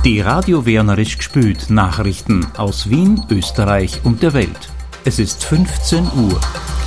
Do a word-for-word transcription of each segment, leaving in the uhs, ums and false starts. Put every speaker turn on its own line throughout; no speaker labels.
Die Radio Wernerisch gspült Nachrichten aus Wien, Österreich und der Welt. Es ist fünfzehn Uhr.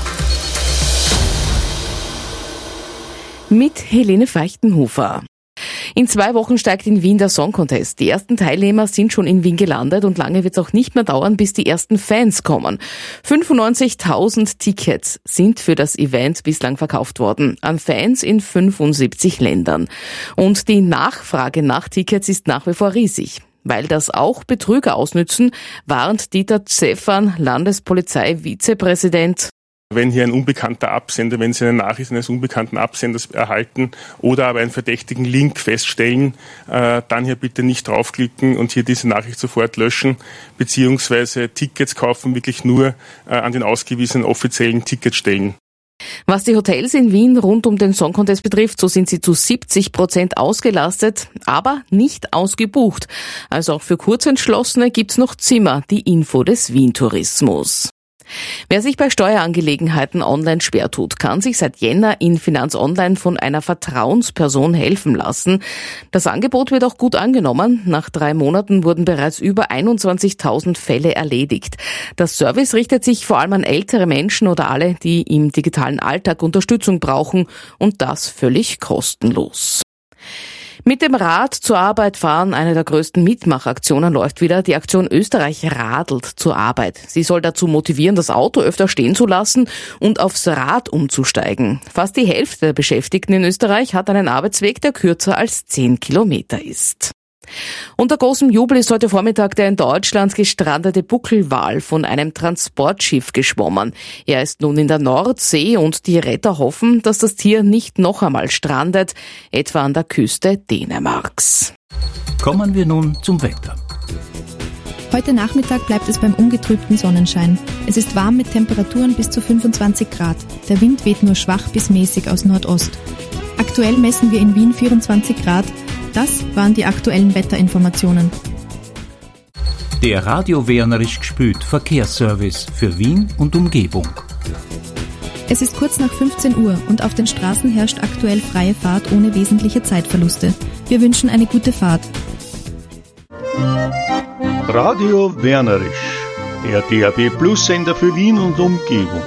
Mit Helene Feichtenhofer. In zwei Wochen steigt in Wien der Song Contest. Die ersten Teilnehmer sind schon in Wien gelandet und lange wird es auch nicht mehr dauern, bis die ersten Fans kommen. fünfundneunzigtausend Tickets sind für das Event bislang verkauft worden, an Fans in fünfundsiebzig Ländern. Und die Nachfrage nach Tickets ist nach wie vor riesig. Weil das auch Betrüger ausnützen, warnt Dieter Zeffern, Landespolizei-Vizepräsident.
Wenn hier ein unbekannter Absender, wenn Sie eine Nachricht eines unbekannten Absenders erhalten oder aber einen verdächtigen Link feststellen, äh, dann hier bitte nicht draufklicken und hier diese Nachricht sofort löschen, beziehungsweise Tickets kaufen wirklich nur äh, an den ausgewiesenen offiziellen Ticketstellen.
Was die Hotels in Wien rund um den Song Contest betrifft, so sind sie zu siebzig Prozent ausgelastet, aber nicht ausgebucht. Also auch für Kurzentschlossene gibt's noch Zimmer, die Info des Wien Tourismus. Wer sich bei Steuerangelegenheiten online schwer tut, kann sich seit Jänner in Finanz Online von einer Vertrauensperson helfen lassen. Das Angebot wird auch gut angenommen. Nach drei Monaten wurden bereits über einundzwanzigtausend Fälle erledigt. Das Service richtet sich vor allem an ältere Menschen oder alle, die im digitalen Alltag Unterstützung brauchen, und das völlig kostenlos. Mit dem Rad zur Arbeit fahren, eine der größten Mitmachaktionen, läuft wieder. Die Aktion Österreich radelt zur Arbeit. Sie soll dazu motivieren, das Auto öfter stehen zu lassen und aufs Rad umzusteigen. Fast die Hälfte der Beschäftigten in Österreich hat einen Arbeitsweg, der kürzer als zehn Kilometer ist. Unter großem Jubel ist heute Vormittag der in Deutschland gestrandete Buckelwal von einem Transportschiff geschwommen. Er ist nun in der Nordsee und die Retter hoffen, dass das Tier nicht noch einmal strandet, etwa an der Küste Dänemarks.
Kommen wir nun zum Wetter.
Heute Nachmittag bleibt es beim ungetrübten Sonnenschein. Es ist warm mit Temperaturen bis zu fünfundzwanzig Grad. Der Wind weht nur schwach bis mäßig aus Nordost. Aktuell messen wir in Wien vierundzwanzig Grad. Das waren die aktuellen Wetterinformationen.
Der Radio Wernerisch gspült Verkehrsservice für Wien und Umgebung.
Es ist kurz nach fünfzehn Uhr und auf den Straßen herrscht aktuell freie Fahrt ohne wesentliche Zeitverluste. Wir wünschen eine gute Fahrt.
Radio Wernerisch, der D A B Plus Sender für Wien und Umgebung.